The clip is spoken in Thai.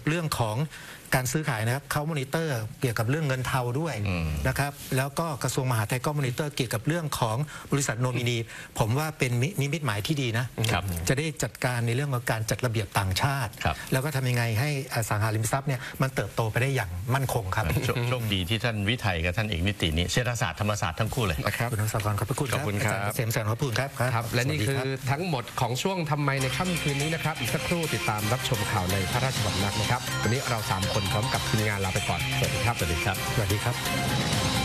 เรื่องของการซื้อขายนะครับเขามอนิเตอร์เกี่ยวกับเรื่องเงินเทาด้วยนะครับแล้วก็กระทรวงมหาดไทยก็มอนิเตอร์เกี่ยวกับเรื่องของบริษัทโนมินีผมว่าเป็นนิมิตหมายที่ดีนะจะได้จัดการในเรื่องของการจัดระเบียบต่างชาติแล้วก็ทำยังไงให้อสังหาริมทรัพย์เนี่ยมันเติบโตไปได้อย่างมั่นคงครับโชคดีที่ท่านวิทัยกับท่านเอกนิตินี้เศรษฐศาสตร์ธรรมศาสตร์ทั้งคู่เลยครับคุณสกรขอบพระคุณครับเสมสารขอบคุณครับและนี่คือทั้งหมดของช่วงทำไมในค่ำคืนนี้นะครับอีกสักครู่ติดตามรับชมข่าวในพระราชสำนักนะครับวันนี้เรา3 คนพร้อมกับทีมงานลาไปก่อนสวัสดีครับสวัสดีครับ